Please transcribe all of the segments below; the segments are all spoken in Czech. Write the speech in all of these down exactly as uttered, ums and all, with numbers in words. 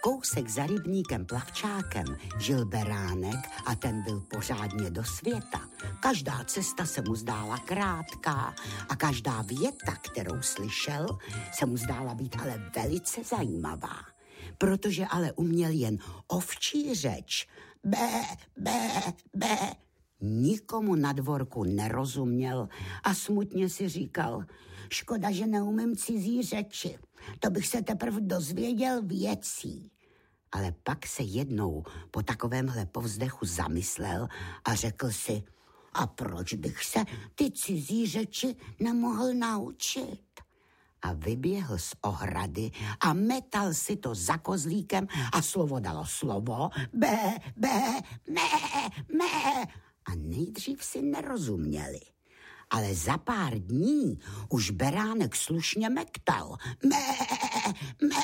Kousek za rybníkem Plavčákem žil beránek a ten byl pořádně do světa. Každá cesta se mu zdála krátká a každá věta, kterou slyšel, se mu zdála být ale velice zajímavá. Protože ale uměl jen ovčí řeč. Bé, bé, bé. Nikomu na dvorku nerozuměl a smutně si říkal, škoda, že neumím cizí řeči, to bych se teprve dozvěděl věcí. Ale pak se jednou po takovémhle povzdechu zamyslel a řekl si, a proč bych se ty cizí řeči nemohl naučit? A vyběhl z ohrady a metal si to za kozlíkem a slovo dalo slovo, bé, bé, mé, mé. A nejdřív si nerozuměli. Ale za pár dní už beránek slušně mektal. Mé, mé,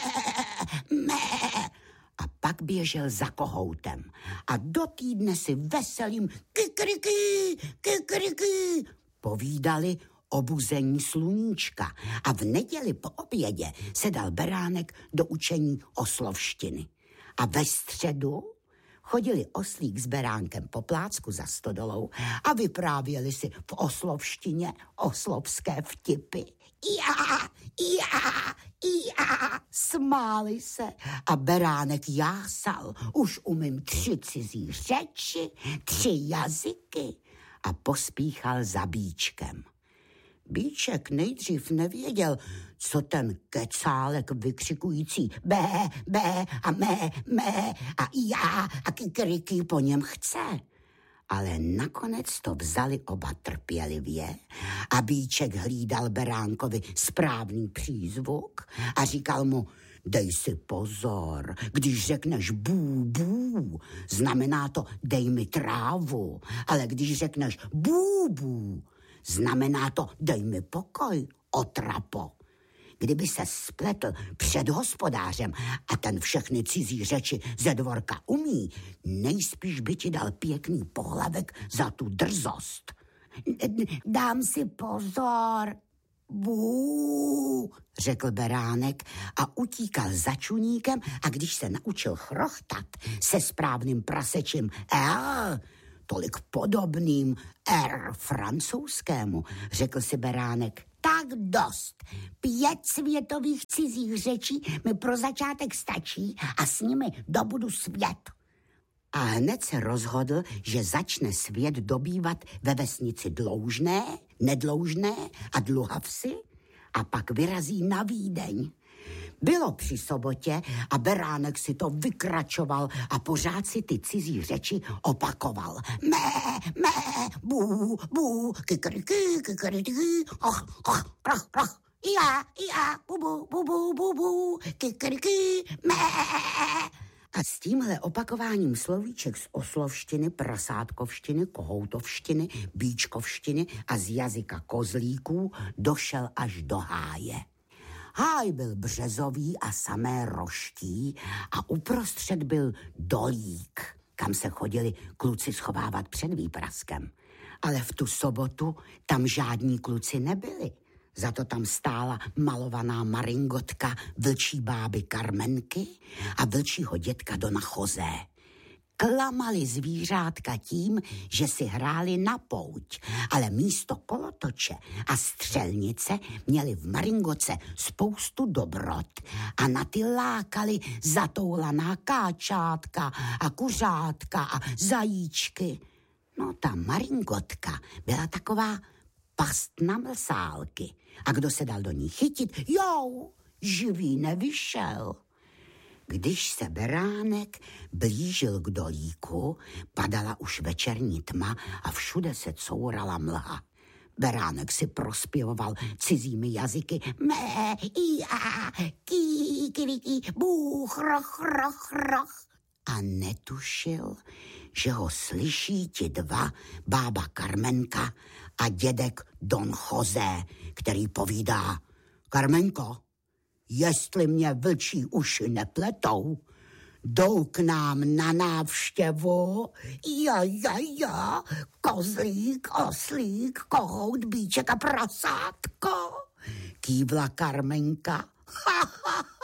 mé. A pak běžel za kohoutem. A do týdne si veselým kikriky, kikriky povídali o buzení sluníčka. A v neděli po obědě se dal beránek do učení oslovštiny. A ve středu chodili oslík s beránkem po plácku za stodolou a vyprávěli si v oslovštině oslovské vtipy. Já, já, já, smáli se a beránek jásal. Už umím tři cizí řeči, tři jazyky a pospíchal za Bíčkem. Bíček nejdřív nevěděl, co ten kecálek vykřikující bé, bé a mé, mé a já a kikriky po něm chce. Ale nakonec to vzali oba trpělivě a Bíček hlídal beránkovi správný přízvuk a říkal mu, dej si pozor, když řekneš bů, bů, znamená to dej mi trávu, ale když řekneš bů, bů, znamená to dej mi pokoj, otrapo. Kdyby se spletl před hospodářem a ten všechny cizí řeči ze dvorka umí, nejspíš by ti dal pěkný pohlavek za tu drzost. Dám si pozor, bů, řekl beránek a utíkal za čuníkem a když se naučil chrochtat se správným prasečím L, tolik podobným R francouzskému, řekl si beránek, tak dost. Pět světových cizích řečí mi pro začátek stačí a s nimi dobudu svět. A hned se rozhodl, že začne svět dobývat ve vesnici Dloužné, Nedloužné a Dluhavsi a pak vyrazí na Vídeň. Bylo při sobotě a beránek si to vykračoval a pořád si ty cizí řeči opakoval. Mé, mé, bů, bů, kikriky, kikriky, och, och, och, och, já, já, bubu, bubu, bubu, kikriky, mé. A s tímhle opakováním slovíček z oslovštiny, prasátkovštiny, kohoutovštiny, bíčkovštiny a z jazyka kozlíků došel až do háje. Háj byl březový a samé roští a uprostřed byl dolík, kam se chodili kluci schovávat před výpraskem. Ale v tu sobotu tam žádní kluci nebyli. Za to tam stála malovaná maringotka vlčí báby Karmenky a vlčího dětka Dona Chozé. Klamali zvířátka tím, že si hráli na pouť, ale místo kolotoče a střelnice měli v maringoce spoustu dobrot a na ty lákali zatoulaná káčátka a kuřátka a zajíčky. No ta maringotka byla taková past na mlsálky a kdo se dal do ní chytit, jou, živý nevyšel. Když se beránek blížil k dolíku, padala už večerní tma a všude se courala mlha. Beránek si prospěvoval cizími jazyky mé, já, ký, ký, bů, chroch, chroch, chroch. A netušil, že ho slyší ti dva, bába Karmenka a dědek Don Chozé, který povídá, Karmenko, jestli mě vlčí uši nepletou, jdou k nám na návštěvu, ja, ja, ja, kozlík, oslík, kohout, bíček a prasátko. Kývla Karmenka, ha, ha, ha.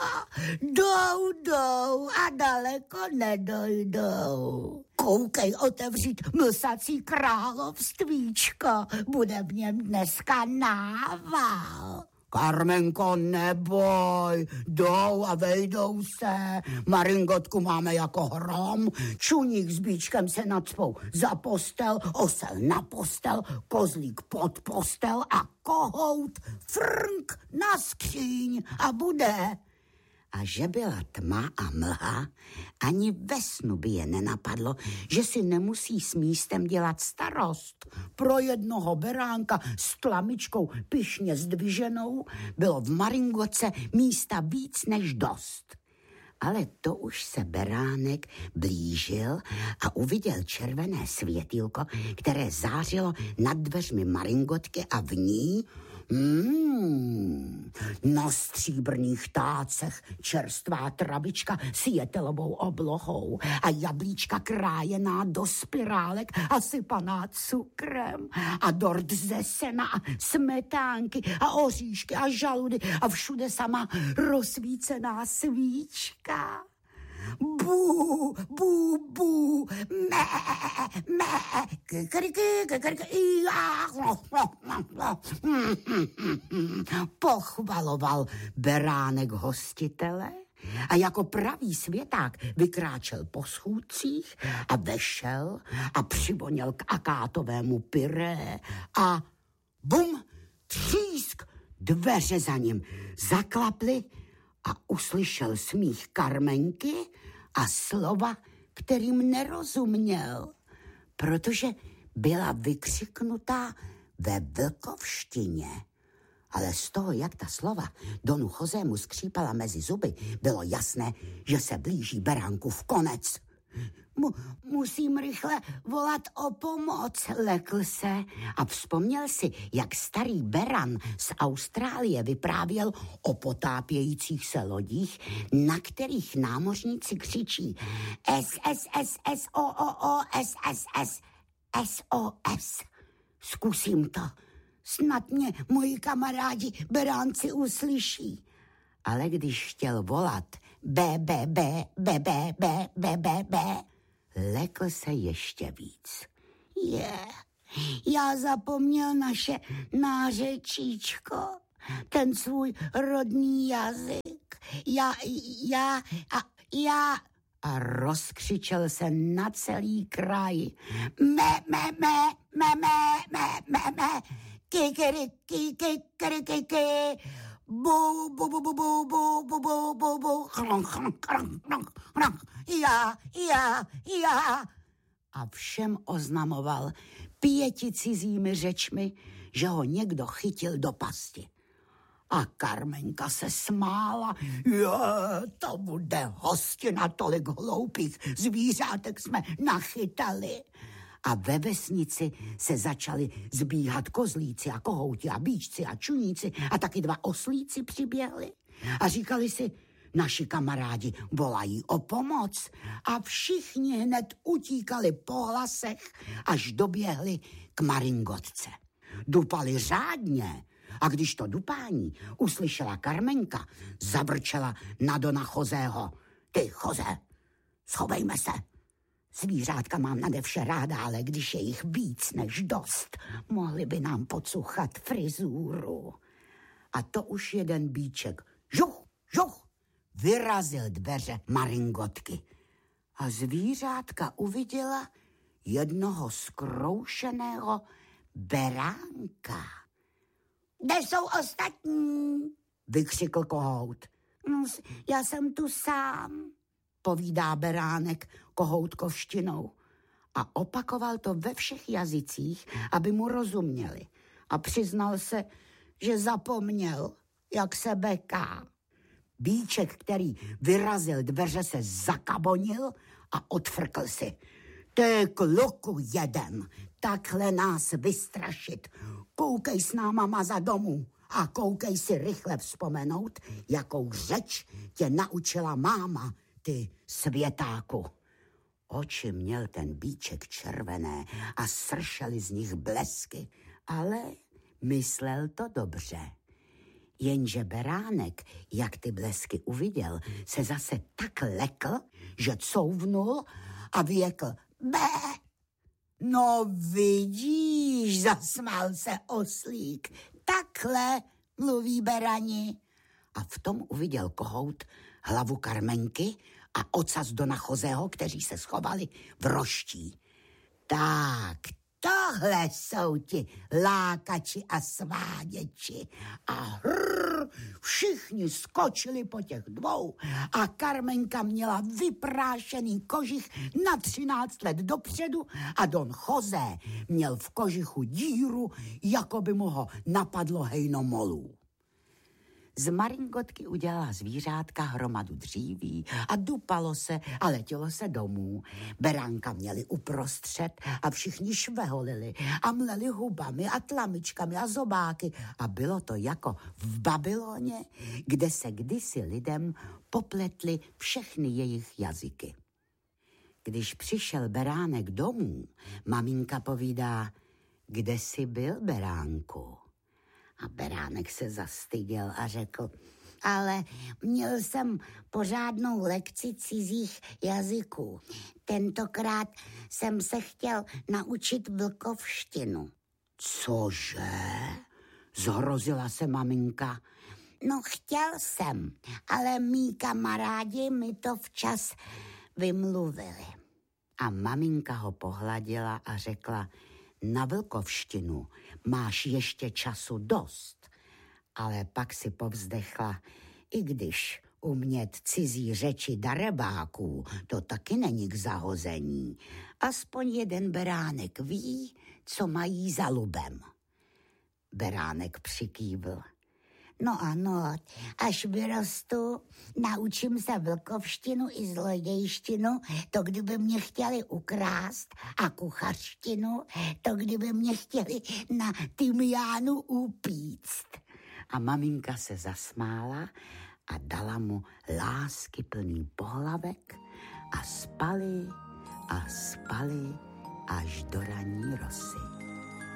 Jdou, jdou a daleko nedojdou. Koukej otevřít mlsací královstvíčko, bude v něm dneska nával. Karmenko, neboj, jdou a vejdou se, Maringotku máme jako hrom, čuník s bíčkem se nacpou za postel, osel na postel, kozlík pod postel a kohout frnk na skříň a bude. A že byla tma a mlha, ani ve snu by je nenapadlo, že si nemusí s místem dělat starost. Pro jednoho beránka s tlamičkou pyšně zdviženou bylo v Maringotce místa víc než dost. Ale to už se beránek blížil a uviděl červené světýlko, které zářilo nad dveřmi Maringotky a v ní Hmm, na stříbrných tácech čerstvá travička s jetelovou oblohou a jablíčka krájená do spirálek a sypaná cukrem a dort ze sena a smetánky a oříšky a žaludy a všude sama rozsvícená svíčka. Bů, bů, bů, mé, mé, kikriky, kikriky, pochvaloval beránek hostitele a jako pravý světák vykráčel po schůdcích a vešel a přivoněl k akátovému pyré a bum, třísk, dveře za ním zaklaply a uslyšel smích Karmenky a slova, kterým nerozuměl, protože byla vykřiknutá ve vlkovštině. Ale z toho, jak ta slova Donu Chozému skřípala mezi zuby, bylo jasné, že se blíží beránkův konec. Mu, musím rychle volat o pomoc, lekl se a vzpomněl si, jak starý beran z Austrálie vyprávěl o potápějících se lodích, na kterých námořníci křičí S S S S O O O S S S S O S. Zkusím to, snad mě moji kamarádi beránci uslyší. Ale když chtěl volat B, B, B, B, B, B, B, B, B, lekl se ještě víc. Je, yeah. Já zapomněl naše nářečíčko, ten svůj rodný jazyk. Já, já, a já... A rozkřičel se na celý kraj. Me, me, me, me, me, me, me, me, kikiriky, kikiriky, kikiriky. Bu, bu, bu, bu, bu, bu, bu, bu, bu, bu, já, já, já. A všem oznamoval pěti cizími řečmi, že ho někdo chytil do pasti. A Karmenka se smála. Je, to bude hostina, tolik hloupých zvířátek jsme nachytali. A ve vesnici se začali zbíhat kozlíci a kohouti a bíčci a čuníci a taky dva oslíci přiběhli. A říkali si, naši kamarádi volají o pomoc a všichni hned utíkali po hlasech, až doběhli k Maringotce. Dupali řádně a když to dupání uslyšela Karmenka, zavrčela na Dona Chozého. Ty, Choze, schovejme se. Zvířátka mám nade vše ráda, ale když je jich víc než dost, mohli by nám pocuchat frizúru. A to už jeden bíček, žuch, žuch, vyrazil dveře Maringotky. A zvířátka uviděla jednoho zkroušeného beránka. Kde jsou ostatní? Vykřikl kohout. Já jsem tu sám, povídá beránek kohoutkovštinou. A opakoval to ve všech jazycích, aby mu rozuměli. A přiznal se, že zapomněl, jak se beká. Bíček, který vyrazil dveře, se zakabonil a odfrkl si. Ty kluku jeden, takhle nás vystrašit. Koukej s náma maza domů a koukej si rychle vzpomenout, jakou řeč tě naučila máma, ty světáku. Oči měl ten bíček červené a sršely z nich blesky, ale myslel to dobře. Jenže beránek, jak ty blesky uviděl, se zase tak lekl, že couvnul a vyjekl bé. No vidíš, zasmál se oslík, takhle mluví berani. A v tom uviděl kohout hlavu Karmenky a ocas Dona Chozého, kteří se schovali v roští. Tak, tohle jsou ti lákači a sváděči. A hrrr, všichni skočili po těch dvou a Karmenka měla vyprášený kožich na třináct let dopředu a Don José měl v kožichu díru, jako by mu ho napadlo hejno molů. Z maringotky udělala zvířátka hromadu dříví a dupalo se a letělo se domů. Beránka měli uprostřed a všichni šveholili a mleli hubami a tlamičkami a zobáky a bylo to jako v Babyloně, kde se kdysi lidem popletly všechny jejich jazyky. Když přišel beránek domů, maminka povídá, kde jsi byl, beránku? A beránek se zastyděl a řekl, ale měl jsem pořádnou lekci cizích jazyků. Tentokrát jsem se chtěl naučit vlkovštinu. Cože? Zhrozila se maminka. No chtěl jsem, ale mý kamarádi mi to včas vymluvili. A maminka ho pohladila a řekla, na vlkovštinu máš ještě času dost, ale pak si povzdechla, i když umět cizí řeči darebáků, to taky není k zahození. Aspoň jeden beránek ví, co mají za lubem. Beránek přikývl. No ano, až vyrostu, naučím se vlkovštinu i zlodějštinu, to kdyby mě chtěli ukrást, a kuchařštinu, to kdyby mě chtěli na tymiánu upíct. A maminka se zasmála a dala mu láskyplný pohlavek a spali a spali až do ranní rosy.